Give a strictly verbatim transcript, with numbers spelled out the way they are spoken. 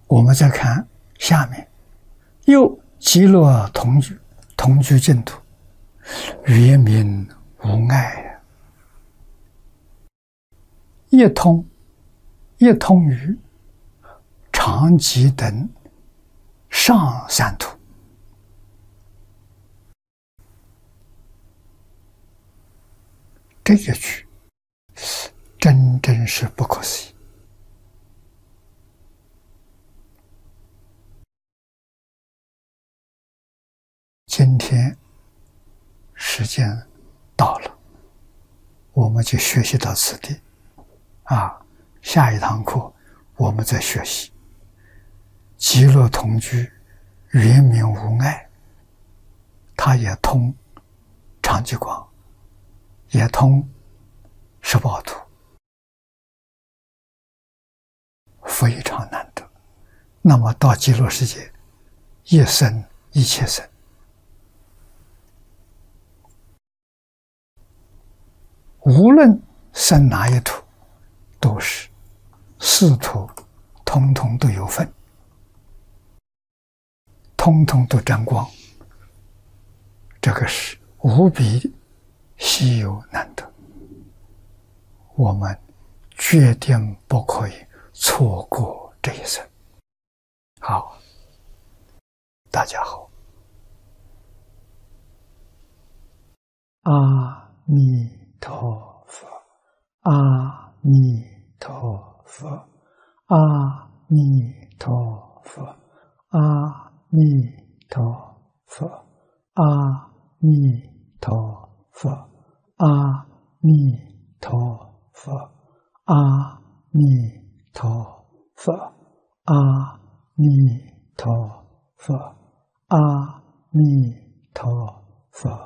我们再看下面，又极乐同居，同居净土，圆明无碍，一通一通于常寂等上三途。这一句真真是不可思议。今天时间到了，我们就学习到此地啊。下一堂课我们再学习极乐同居，圆明无碍，它也通常寂光，也通十报图，非常难得。那么到极乐世界，一生一切生，无论生哪一土，都是四土通通都有份，通通都沾光，这个是无比稀有难得，我们决定不可以错过这一生。好，大家好。阿弥陀佛，阿弥陀佛，阿弥陀佛，阿弥陀佛，阿弥陀佛，阿弥陀佛，阿弥陀佛，阿弥陀佛，阿弥陀佛。